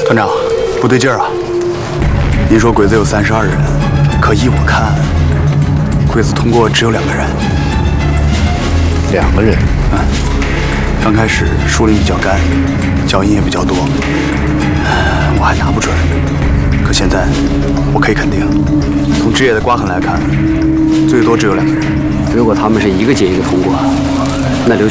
团长，不对劲儿啊！您说鬼子有32人，可依我看，鬼子通过只有2个人。 2个人？ 嗯。刚开始树林比较干，脚印也比较多，我还拿不准。可现在我可以肯定，从枝叶的刮痕来看，最多只有2个人。 如果他们是一个接一个通过，那刘